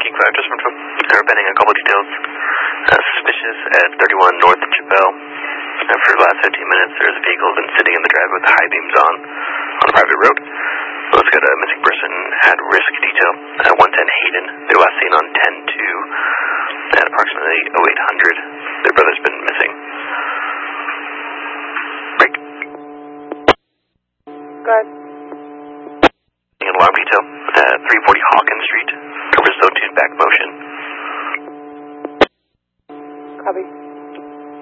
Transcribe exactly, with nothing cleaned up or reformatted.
King five, just from We're pending a couple details. Uh, suspicious at thirty-one North Chappelle. Uh, for the last fifteen minutes, there's a vehicle been sitting in the driveway with the high beams on, on a private road. Let's get a missing person at risk detail. Uh, one ten Hayden. They were last seen on ten two at approximately oh eight hundred. Their brother's been missing. Break. Go ahead. In alarm detail. Uh, three forty Hawkins Street. Covers zone two back motion. Copy.